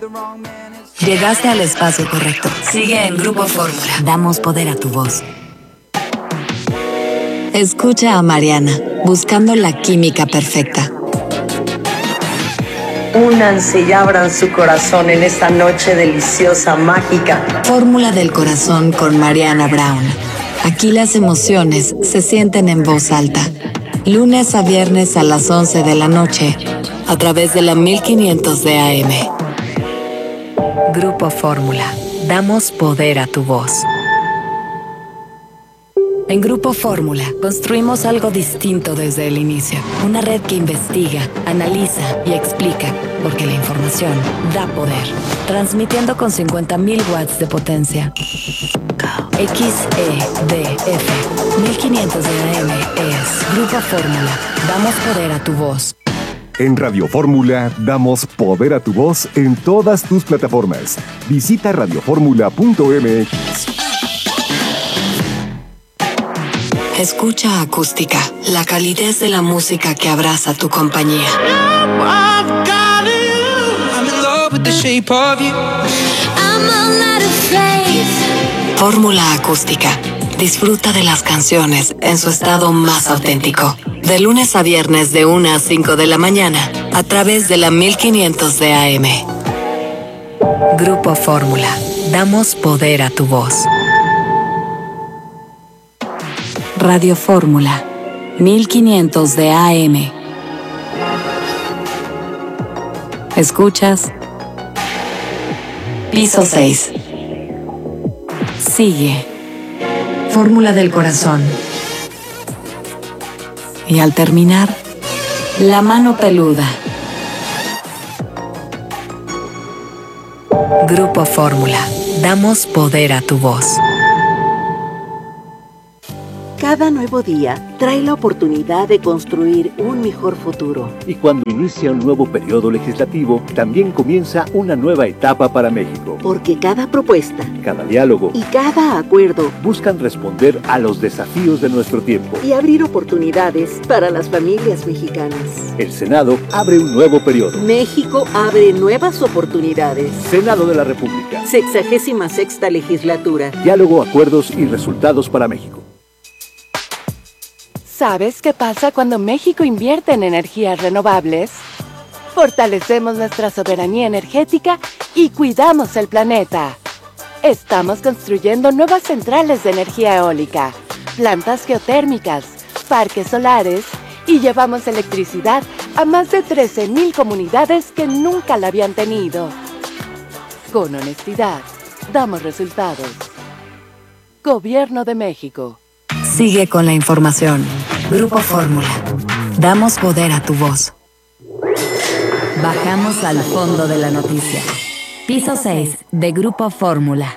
Llegaste al espacio correcto. Sigue en Grupo Fórmula. Damos poder a tu voz. Escucha a Mariana, buscando la química perfecta. Únanse y abran su corazón en esta noche deliciosa, mágica. Fórmula del corazón con Mariana Brown. Aquí las emociones se sienten en voz alta. Lunes a viernes a las 11 de la noche, a través de la 1500 de AM. Grupo Fórmula. Damos poder a tu voz. En Grupo Fórmula construimos algo distinto desde el inicio. Una red que investiga, analiza y explica, porque la información da poder. Transmitiendo con 50.000 watts de potencia. XEDF 1500 de AM es Grupo Fórmula. Damos poder a tu voz. En Radio Fórmula damos poder a tu voz en todas tus plataformas. Visita radioformula.mx. Escucha Acústica, la calidez de la música que abraza tu compañía. Fórmula Acústica. Disfruta de las canciones en su estado más auténtico. De lunes a viernes de 1 a 5 de la mañana, a través de la 1500 de AM. Grupo Fórmula. Damos poder a tu voz. Radio Fórmula. 1500 de AM. ¿Escuchas? Piso 6. Sigue. Fórmula del corazón. Y al terminar, la mano peluda. Grupo Fórmula. Damos poder a tu voz. Cada nuevo día trae la oportunidad de construir un mejor futuro. Y cuando inicia un nuevo periodo legislativo, también comienza una nueva etapa para México. Porque cada propuesta, cada diálogo y cada acuerdo buscan responder a los desafíos de nuestro tiempo y abrir oportunidades para las familias mexicanas. El Senado abre un nuevo periodo. México abre nuevas oportunidades. Senado de la República. 66ª legislatura. Diálogo, acuerdos y resultados para México. ¿Sabes qué pasa cuando México invierte en energías renovables? Fortalecemos nuestra soberanía energética y cuidamos el planeta. Estamos construyendo nuevas centrales de energía eólica, plantas geotérmicas, parques solares y llevamos electricidad a más de 13,000 comunidades que nunca la habían tenido. Con honestidad, damos resultados. Gobierno de México. Sigue con la información. Grupo Fórmula. Damos poder a tu voz. Bajamos al fondo de la noticia. Piso 6 de Grupo Fórmula.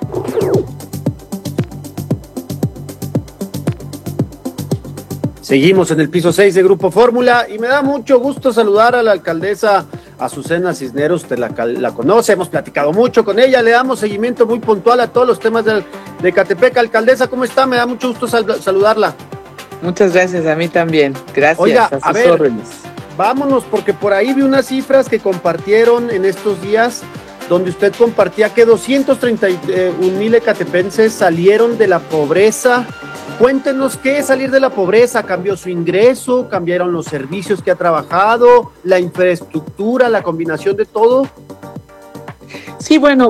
Seguimos en el piso 6 de Grupo Fórmula y me da mucho gusto saludar a la alcaldesa Azucena Cisneros. Usted la conoce, hemos platicado mucho con ella, le damos seguimiento muy puntual a todos los temas de Ecatepec. Alcaldesa, ¿cómo está? Me da mucho gusto saludarla. Muchas gracias, a mí también. Gracias. Oiga, a sus órdenes. Vámonos, porque por ahí vi unas cifras que compartieron en estos días, donde usted compartía que 231,000 ecatepenses salieron de la pobreza. Cuéntenos qué es salir de la pobreza. ¿Cambió su ingreso? ¿Cambiaron los servicios que ha trabajado? ¿La infraestructura? ¿La combinación de todo? Sí, bueno,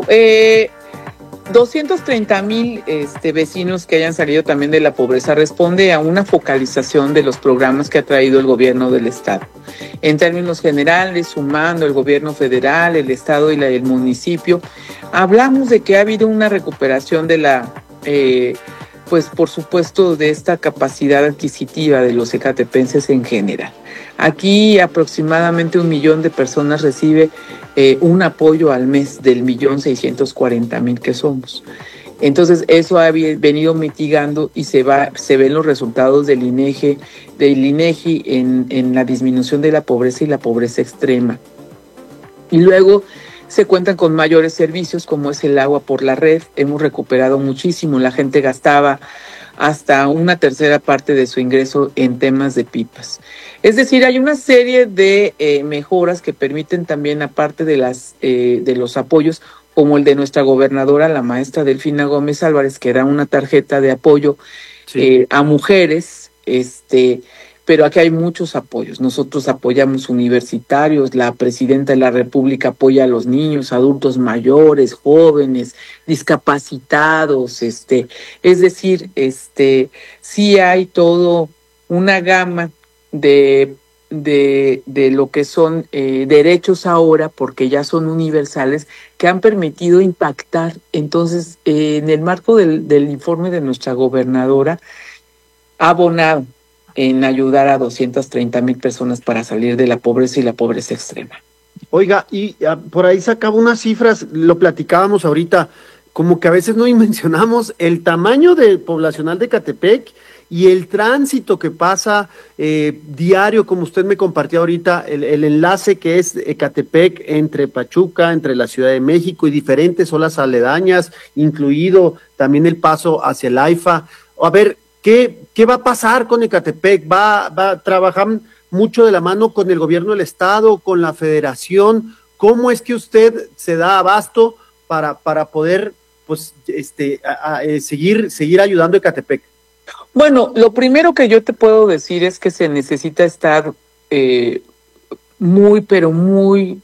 230,000 vecinos que hayan salido también de la pobreza responde a una focalización de los programas que ha traído el gobierno del estado. En términos generales, sumando el gobierno federal, el estado y el municipio, hablamos de que ha habido una recuperación de la pues por supuesto de esta capacidad adquisitiva de los ecatepenses en general. Aquí aproximadamente 1 millón de personas recibe un apoyo al mes del 1,640,000 que somos. Entonces eso ha venido mitigando y se ven los resultados del INEGI en la disminución de la pobreza y la pobreza extrema. Y luego se cuentan con mayores servicios como es el agua por la red. Hemos recuperado muchísimo. La gente gastaba hasta una tercera parte de su ingreso en temas de pipas. Es decir, hay una serie de mejoras que permiten también, aparte de los apoyos, como el de nuestra gobernadora, la maestra Delfina Gómez Álvarez, que da una tarjeta de apoyo a mujeres, pero aquí hay muchos apoyos. Nosotros apoyamos universitarios, la presidenta de la República apoya a los niños, adultos mayores, jóvenes, discapacitados, es decir, sí hay todo una gama de lo que son derechos ahora, porque ya son universales, que han permitido impactar. Entonces, en el marco del informe de nuestra gobernadora, ha abonado en ayudar a 230,000 personas para salir de la pobreza y la pobreza extrema. Oiga, y por ahí sacaba unas cifras, lo platicábamos ahorita, como que a veces no dimensionamos el tamaño poblacional de Ecatepec y el tránsito que pasa diario, como usted me compartió ahorita, el enlace que es Ecatepec entre Pachuca, entre la Ciudad de México y diferentes zonas aledañas, incluido también el paso hacia el AIFA. A ver, ¿qué va a pasar con Ecatepec? ¿Va a trabajar mucho de la mano con el gobierno del estado, con la federación? ¿Cómo es que usted se da abasto para poder pues seguir ayudando a Ecatepec? Bueno, lo primero que yo te puedo decir es que se necesita estar muy, pero muy,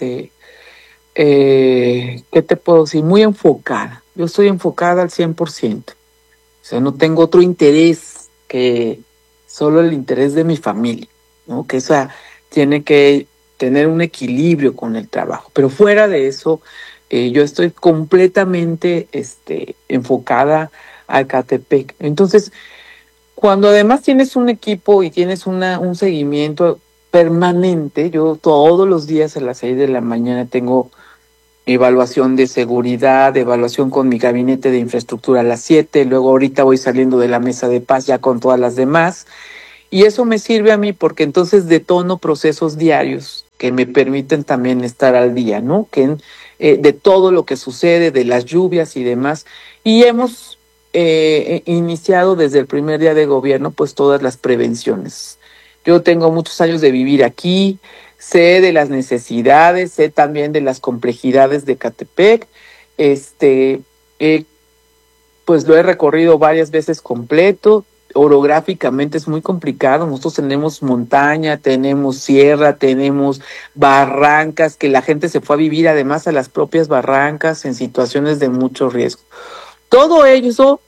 ¿qué te puedo decir? Muy enfocada. Yo estoy enfocada al 100%. O sea, no tengo otro interés que solo el interés de mi familia, ¿no? Que esa tiene que tener un equilibrio con el trabajo. Pero fuera de eso, yo estoy completamente enfocada a Ecatepec. Entonces, cuando además tienes un equipo y tienes un seguimiento permanente, yo todos los días a las 6 de la mañana tengo evaluación de seguridad, evaluación con mi gabinete de infraestructura a las 7, luego ahorita voy saliendo de la mesa de paz ya con todas las demás, y eso me sirve a mí porque entonces detono procesos diarios que me permiten también estar al día, ¿no? De todo lo que sucede, de las lluvias y demás, y hemos iniciado desde el primer día de gobierno pues todas las prevenciones. Yo tengo muchos años de vivir aquí, sé de las necesidades, sé también de las complejidades de Ecatepec, pues lo he recorrido varias veces completo. Orográficamente es muy complicado. Nosotros tenemos montaña, tenemos sierra, tenemos barrancas, que la gente se fue a vivir además a las propias barrancas en situaciones de mucho riesgo. Todo eso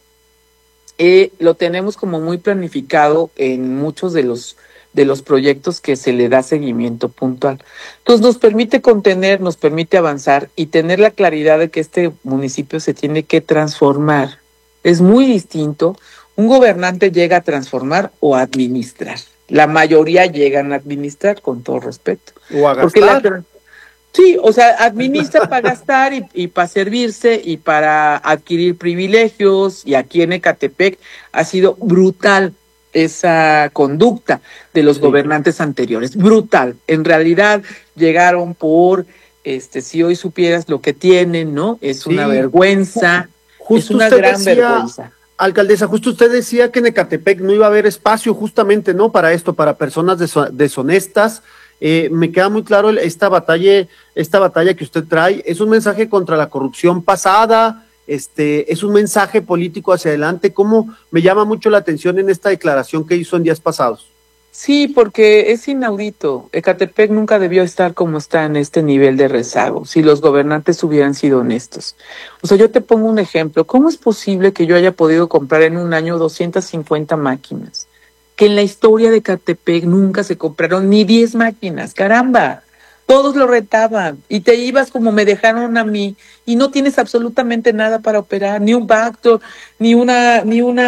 lo tenemos como muy planificado en muchos de los proyectos que se le da seguimiento puntual. Entonces nos permite contener, nos permite avanzar y tener la claridad de que este municipio se tiene que transformar. Es muy distinto. Un gobernante llega a transformar o a administrar. La mayoría llegan a administrar, con todo respeto. O a gastar. Sí, o sea, administra para gastar y para servirse y para adquirir privilegios. Y aquí en Ecatepec ha sido brutal esa conducta de los gobernantes anteriores. Brutal. En realidad llegaron por, si hoy supieras lo que tienen, ¿no? Es una vergüenza. Es una gran vergüenza. Alcaldesa, justo usted decía que en Ecatepec no iba a haber espacio justamente, ¿no? Para esto, para personas deshonestas. Me queda muy claro esta batalla que usted trae. Es un mensaje contra la corrupción pasada, es un mensaje político hacia adelante. ¿Cómo me llama mucho la atención en esta declaración que hizo en días pasados? Sí, porque es inaudito. Ecatepec nunca debió estar como está en este nivel de rezago, si los gobernantes hubieran sido honestos. O sea, yo te pongo un ejemplo. ¿Cómo es posible que yo haya podido comprar en un año 250 máquinas? Que en la historia de Ecatepec nunca se compraron ni 10 máquinas. ¡Caramba! Todos lo retaban y te ibas como me dejaron a mí y no tienes absolutamente nada para operar, ni un Bactor, ni una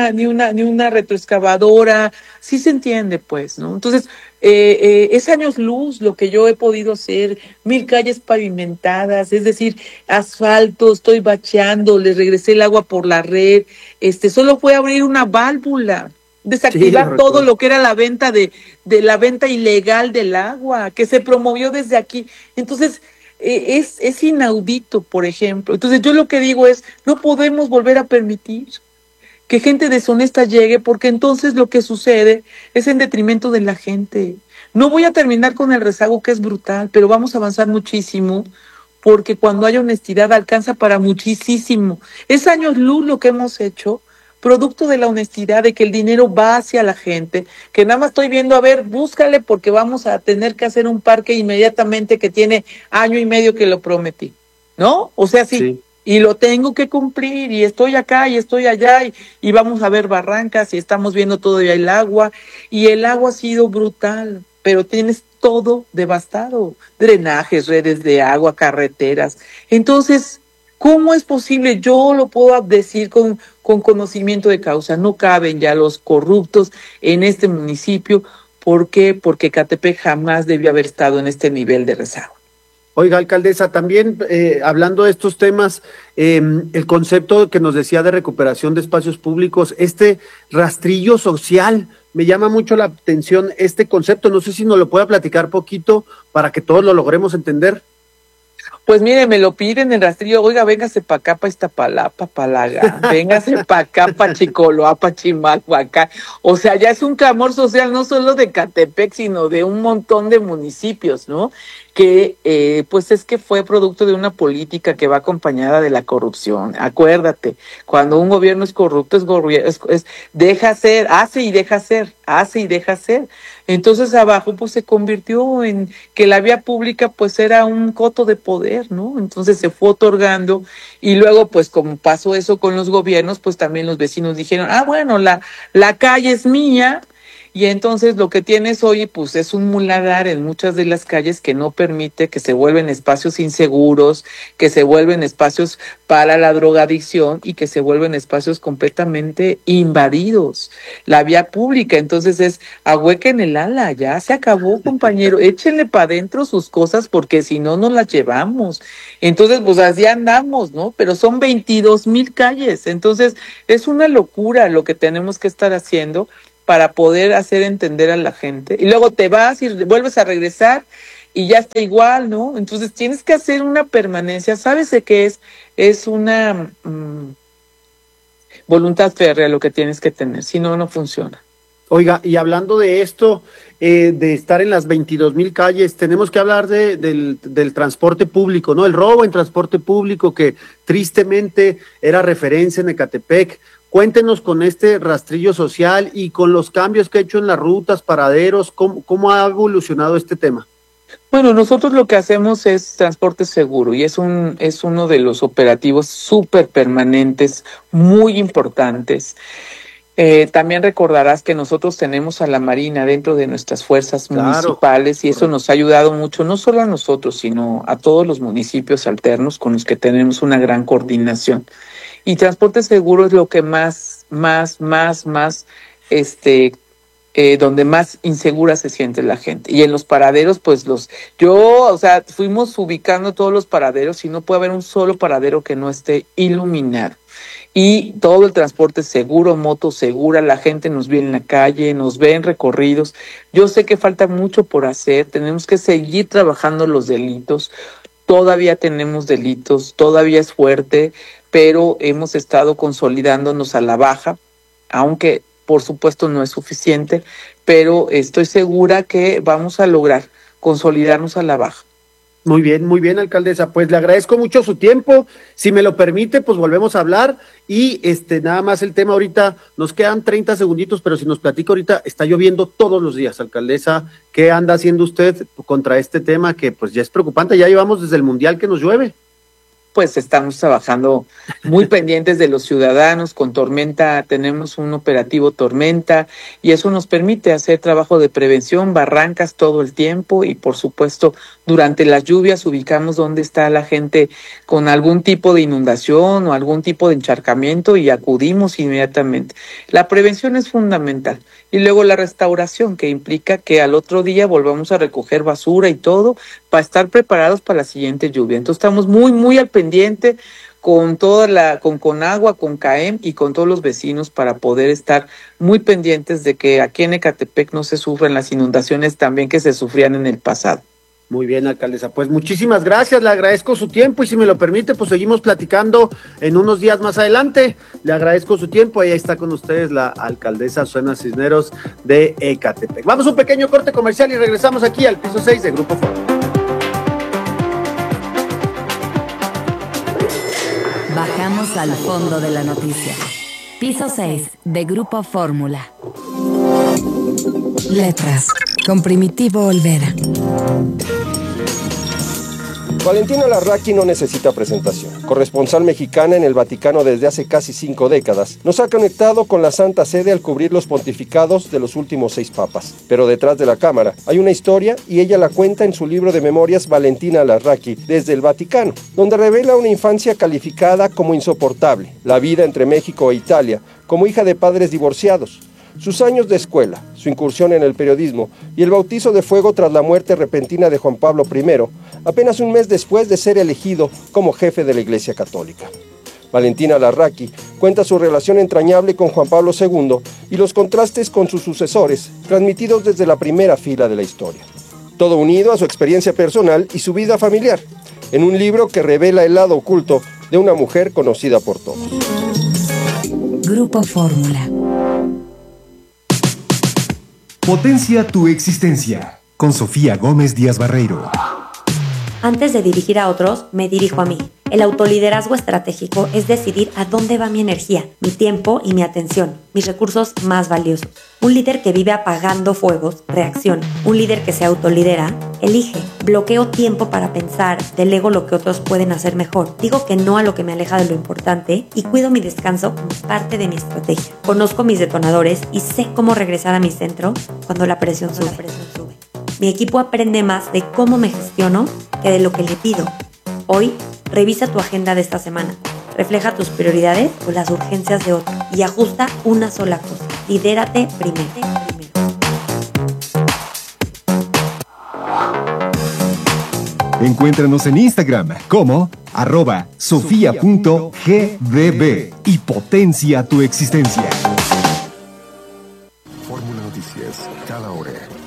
retroexcavadora. Sí se entiende, pues, ¿no? Entonces, es años luz lo que yo he podido hacer, 1000 calles pavimentadas, es decir, asfalto, estoy bacheando, les regresé el agua por la red, solo fue abrir una válvula. Desactivar todo lo que era la venta de la venta ilegal del agua, que se promovió desde aquí. Entonces, es inaudito, por ejemplo. Entonces, yo lo que digo es, no podemos volver a permitir que gente deshonesta llegue, porque entonces lo que sucede es en detrimento de la gente. No voy a terminar con el rezago, que es brutal, pero vamos a avanzar muchísimo, porque cuando hay honestidad alcanza para muchísimo. Es años luz lo que hemos hecho, producto de la honestidad, de que el dinero va hacia la gente, que nada más estoy viendo, a ver, búscale, porque vamos a tener que hacer un parque inmediatamente que tiene año y medio que lo prometí, ¿no? O sea, sí. Y lo tengo que cumplir, y estoy acá y estoy allá, y vamos a ver barrancas, y estamos viendo todavía el agua ha sido brutal, pero tienes todo devastado, drenajes, redes de agua, carreteras. Entonces, ¿cómo es posible? Yo lo puedo decir con conocimiento de causa, no caben ya los corruptos en este municipio. ¿Por qué? Porque Ecatepec jamás debió haber estado en este nivel de rezago. Oiga, alcaldesa, también hablando de estos temas, el concepto que nos decía de recuperación de espacios públicos, este rastrillo social, me llama mucho la atención este concepto. No sé si nos lo pueda platicar poquito para que todos lo logremos entender. Pues mire, me lo piden en rastrillo, oiga, véngase para acá, para Iztapalapa, Palaga, véngase para acá, para Chicoloapa, Chimalhuacán. O sea, ya es un clamor social no solo de Ecatepec, sino de un montón de municipios, ¿no? Que pues es que fue producto de una política que va acompañada de la corrupción. Acuérdate, cuando un gobierno es corrupto, deja hacer, hace y deja hacer, hace y deja hacer. Entonces abajo pues se convirtió en que la vía pública pues era un coto de poder, ¿no? Entonces se fue otorgando, y luego pues como pasó eso con los gobiernos, pues también los vecinos dijeron, bueno, la calle es mía. Y entonces lo que tienes hoy pues es un muladar en muchas de las calles que no permite, que se vuelven espacios inseguros, que se vuelven espacios para la drogadicción y que se vuelven espacios completamente invadidos. La vía pública, entonces es ahuequen el ala, ya se acabó, compañero, échenle para adentro sus cosas, porque si no nos las llevamos. Entonces pues así andamos, ¿no? Pero son 22,000 calles, entonces es una locura lo que tenemos que estar haciendo para poder hacer entender a la gente. Y luego te vas y vuelves a regresar y ya está igual, ¿no? Entonces tienes que hacer una permanencia. ¿Sabes de qué es? Es una voluntad férrea lo que tienes que tener, si no, no funciona. Oiga, y hablando de esto, de estar en las 22,000 calles, tenemos que hablar del transporte público, ¿no? El robo en transporte público, que tristemente era referencia en Ecatepec. Cuéntenos con este rastrillo social y con los cambios que ha hecho en las rutas, paraderos, ¿cómo ha evolucionado este tema? Bueno, nosotros lo que hacemos es transporte seguro, y es uno de los operativos súper permanentes, muy importantes. También recordarás que nosotros tenemos a la Marina dentro de nuestras fuerzas municipales, y eso nos ha ayudado mucho, no solo a nosotros, sino a todos los municipios alternos con los que tenemos una gran coordinación. Y transporte seguro es lo que más, donde más insegura se siente la gente. Y en los paraderos, pues fuimos ubicando todos los paraderos, y no puede haber un solo paradero que no esté iluminado. Y todo el transporte seguro, moto segura, la gente nos ve en la calle, nos ve en recorridos. Yo sé que falta mucho por hacer, tenemos que seguir trabajando los delitos. Todavía tenemos delitos, todavía es fuerte, pero hemos estado consolidándonos a la baja, aunque por supuesto no es suficiente, pero estoy segura que vamos a lograr consolidarnos a la baja. Muy bien, alcaldesa, pues le agradezco mucho su tiempo. Si me lo permite, pues volvemos a hablar, y nada más el tema ahorita, nos quedan 30 segunditos, pero si nos platica ahorita, está lloviendo todos los días, alcaldesa, ¿qué anda haciendo usted contra este tema que pues ya es preocupante? Ya llevamos desde el Mundial que nos llueve. Pues estamos trabajando muy pendientes de los ciudadanos. Con Tormenta tenemos un operativo Tormenta, y eso nos permite hacer trabajo de prevención, barrancas todo el tiempo, y por supuesto durante las lluvias ubicamos dónde está la gente con algún tipo de inundación o algún tipo de encharcamiento, y acudimos inmediatamente. La prevención es fundamental, y luego la restauración, que implica que al otro día volvamos a recoger basura y todo para estar preparados para la siguiente lluvia. Entonces estamos muy al pendiente con con Conagua, con CAEM y con todos los vecinos, para poder estar muy pendientes de que aquí en Ecatepec no se sufran las inundaciones también que se sufrían en el pasado. Muy bien, alcaldesa. Pues muchísimas gracias, le agradezco su tiempo y si me lo permite, pues seguimos platicando en unos días más adelante. Le agradezco su tiempo. Ahí está con ustedes la alcaldesa Susana Cisneros de Ecatepec. Vamos a un pequeño corte comercial y regresamos aquí al piso 6 de Grupo Fórmula. Bajamos al fondo de la noticia. Piso 6 de Grupo Fórmula. Letras con Primitivo Olvera. Valentina Larraqui no necesita presentación. Corresponsal mexicana en el Vaticano desde hace casi 5 décadas, nos ha conectado con la Santa Sede al cubrir los pontificados de los últimos 6 papas. Pero detrás de la cámara hay una historia y ella la cuenta en su libro de memorias Valentina Larraqui desde el Vaticano, donde revela una infancia calificada como insoportable, la vida entre México e Italia, como hija de padres divorciados, sus años de escuela, su incursión en el periodismo y el bautizo de fuego tras la muerte repentina de Juan Pablo I, apenas un mes después de ser elegido como jefe de la Iglesia Católica. Valentina Larraqui cuenta su relación entrañable con Juan Pablo II y los contrastes con sus sucesores, transmitidos desde la primera fila de la historia. Todo unido a su experiencia personal y su vida familiar, en un libro que revela el lado oculto de una mujer conocida por todos. Grupo Fórmula. Potencia tu existencia, con Sofía Gómez Díaz Barreiro. Antes de dirigir a otros, me dirijo a mí. El autoliderazgo estratégico es decidir a dónde va mi energía, mi tiempo y mi atención, mis recursos más valiosos. Un líder que vive apagando fuegos, reacciona. Un líder que se autolidera, elige. Bloqueo tiempo para pensar, delego lo que otros pueden hacer mejor. Digo que no a lo que me aleja de lo importante y cuido mi descanso como parte de mi estrategia. Conozco mis detonadores y sé cómo regresar a mi centro cuando la presión sube. Mi equipo aprende más de cómo me gestiono que de lo que le pido. Hoy, revisa tu agenda de esta semana. Refleja tus prioridades o las urgencias de otro y ajusta una sola cosa. Lidérate primero. Encuéntranos en Instagram como @sofia.gdb y potencia tu existencia. Fórmula Noticias, cada hora.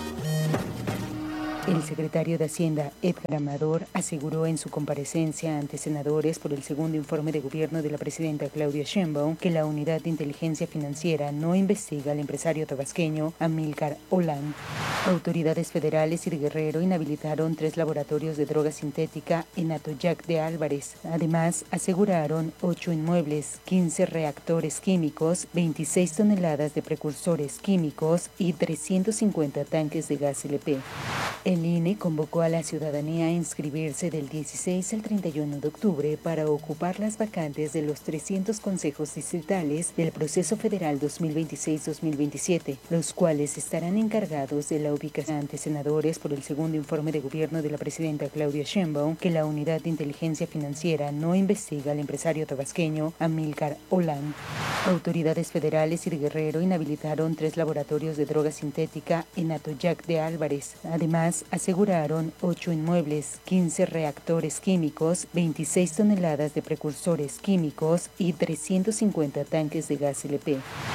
El secretario de Hacienda, Edgar Amador, aseguró en su comparecencia ante senadores por el segundo informe de gobierno de la presidenta Claudia Sheinbaum que la Unidad de Inteligencia Financiera no investiga al empresario tabasqueño Amílcar Olan. Autoridades federales y de Guerrero inhabilitaron 3 laboratorios de droga sintética en Atoyac de Álvarez. Además, aseguraron 8 inmuebles, 15 reactores químicos, 26 toneladas de precursores químicos y 350 tanques de gas LP. El INE convocó a la ciudadanía a inscribirse del 16 al 31 de octubre para ocupar las vacantes de los 300 consejos distritales del proceso federal 2026-2027, los cuales estarán encargados de la ubicación ante senadores por el segundo informe de gobierno de la presidenta Claudia Sheinbaum que la Unidad de Inteligencia Financiera no investiga al empresario tabasqueño Amílcar Olan. Autoridades federales y de Guerrero inhabilitaron 3 laboratorios de droga sintética en Atoyac de Álvarez. Además, aseguraron 8 inmuebles, 15 reactores químicos, 26 toneladas de precursores químicos y 350 tanques de gas LP.